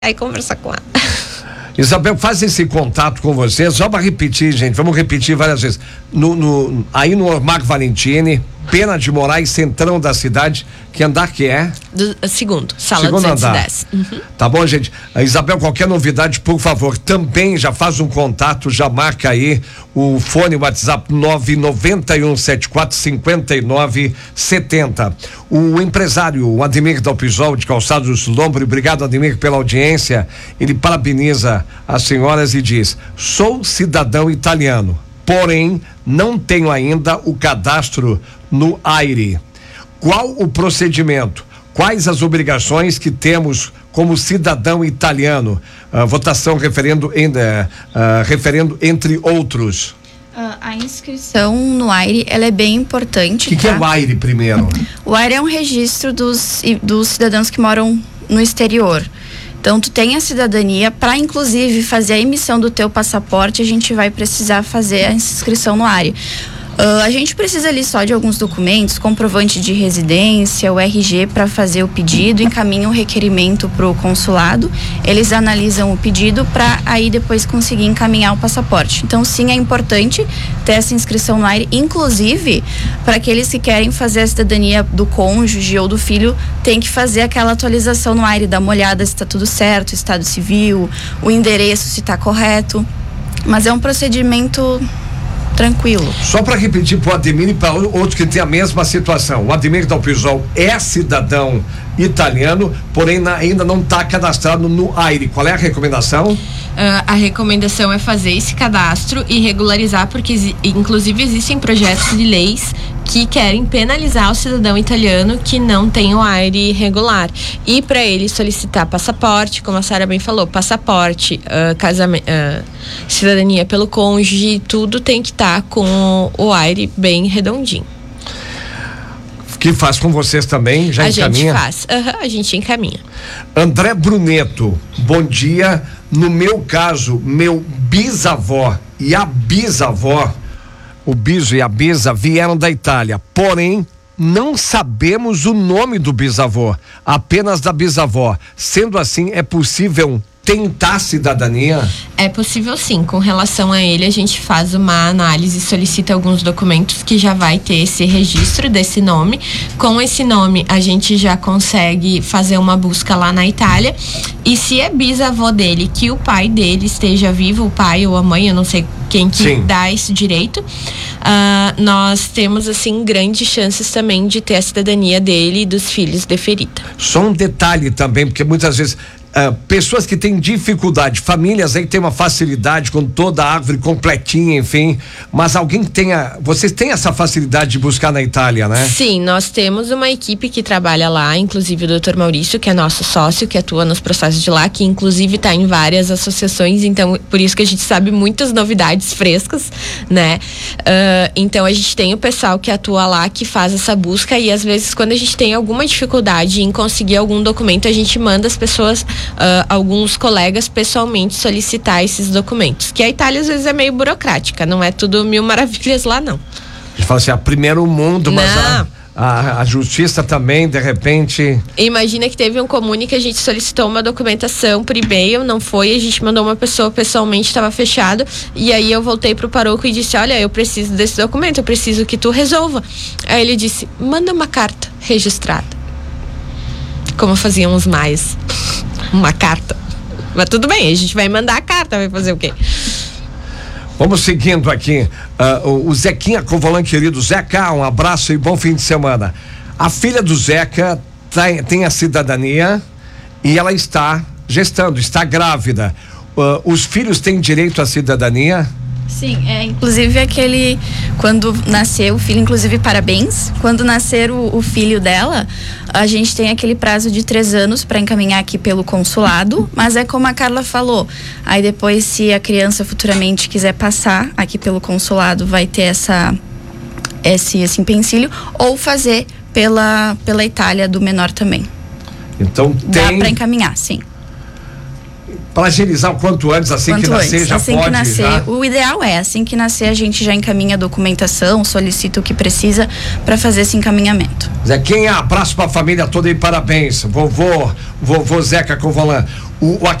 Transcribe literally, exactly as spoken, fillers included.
aí conversar com ela. Isabel, faz esse contato com você, só para repetir, gente, vamos repetir várias vezes. No, no, aí no Marco Valentini, Pena de Moraes, centrão da cidade, que andar que é? Do, segundo, sala segundo duzentos e andar. dez. Uhum. Tá bom, gente? A Isabel, qualquer novidade, por favor, também já faz um contato, já marca aí o fone, o WhatsApp nove nove um sete quatro cinco nove sete zero. O empresário, o Ademir Dalpisol, de Calçados Lombre, obrigado, Ademir, pela audiência. Ele parabeniza as senhoras e diz: sou cidadão italiano, porém não tenho ainda o cadastro no AIRE. Qual o procedimento? Quais as obrigações que temos como cidadão italiano? Uh, votação referendo, em, uh, uh, referendo entre outros. Uh, a inscrição no AIRE, ela é bem importante. O que, tá? que é o AIRE primeiro? O AIRE é um registro dos, dos cidadãos que moram no exterior. Então, tu tem a cidadania, para inclusive fazer a emissão do teu passaporte, a gente vai precisar fazer a inscrição no AIRE. Uh, a gente precisa ali só de alguns documentos, comprovante de residência, o R G para fazer o pedido, encaminha o requerimento para o consulado, eles analisam o pedido para aí depois conseguir encaminhar o passaporte. Então, sim, é importante ter essa inscrição no AIRE, inclusive para aqueles que querem fazer a cidadania do cônjuge ou do filho, tem que fazer aquela atualização no AIRE, dar uma olhada se está tudo certo, estado civil, o endereço se está correto, mas é um procedimento tranquilo. Só para repetir para o Ademir e para outros que têm a mesma situação. O Ademir Dalpisol é cidadão italiano, porém na, ainda não está cadastrado no AIRE. Qual é a recomendação? Uh, a recomendação é fazer esse cadastro e regularizar, porque inclusive existem projetos de leis que querem penalizar o cidadão italiano que não tem o AIRE regular. E para ele solicitar passaporte, como a Sara bem falou, passaporte, uh, casamento, uh, cidadania pelo cônjuge, tudo tem que estar tá com o AIRE bem redondinho. Que faz com vocês também? Já a encaminha? A gente faz, uhum, a gente encaminha. André Bruneto, bom dia. No meu caso, meu bisavó e a bisavó, o biso e a bisa vieram da Itália, porém não sabemos o nome do bisavô, apenas da bisavó. Sendo assim, é possível tentar cidadania? É possível sim, com relação a ele a gente faz uma análise, solicita alguns documentos que já vai ter esse registro desse nome. Com esse nome a gente já consegue fazer uma busca lá na Itália, e se é bisavô dele, que o pai dele esteja vivo, o pai ou a mãe, eu não sei quem que Sim. dá esse direito, uh, nós temos assim grandes chances também de ter a cidadania dele e dos filhos deferida. Só um detalhe também, porque muitas vezes Uh, pessoas que têm dificuldade, famílias aí que têm uma facilidade com toda a árvore completinha, enfim, mas alguém que tenha, vocês têm essa facilidade de buscar na Itália, né? Sim, nós temos uma equipe que trabalha lá, inclusive o doutor Maurício, que é nosso sócio, que atua nos processos de lá, que inclusive está em várias associações, então por isso que a gente sabe muitas novidades frescas, né? Uh, então a gente tem o pessoal que atua lá, que faz essa busca, e às vezes quando a gente tem alguma dificuldade em conseguir algum documento, a gente manda as pessoas Uh, alguns colegas pessoalmente solicitar esses documentos, que a Itália às vezes é meio burocrática, não é tudo mil maravilhas lá não. A gente fala assim, a primeiro mundo, mas a, a, a justiça também, de repente... Imagina que teve um comune que a gente solicitou uma documentação por e-mail, não foi, a gente mandou uma pessoa pessoalmente, estava fechado, e aí eu voltei pro paroco e disse, olha, eu preciso desse documento, eu preciso que tu resolva. Aí ele disse, manda uma carta registrada, como faziam os maias. Uma carta. Mas tudo bem, a gente vai mandar a carta, vai fazer o quê? Vamos seguindo aqui. Uh, o, o Zequinha Covolan, querido Zeca, um abraço e bom fim de semana. A filha do Zeca tem, tem a cidadania e ela está gestando, está grávida. Uh, os filhos têm direito à cidadania? Sim, é inclusive aquele, quando nascer o filho, inclusive parabéns, quando nascer o, o filho dela, a gente tem aquele prazo de três anos para encaminhar aqui pelo consulado, mas é como a Carla falou, aí depois se a criança futuramente quiser passar aqui pelo consulado, vai ter essa, esse, esse empecilho, ou fazer pela, pela Itália do menor também. Então tem... Dá para encaminhar, sim. Para agilizar o quanto antes, assim quanto que nascer, antes, já assim pode. Que nascer, já... O ideal é, assim que nascer, a gente já encaminha a documentação, solicita o que precisa para fazer esse encaminhamento. Zequinha, abraço para a família toda e parabéns. Vovô, vovô Zeca Covolan. O, o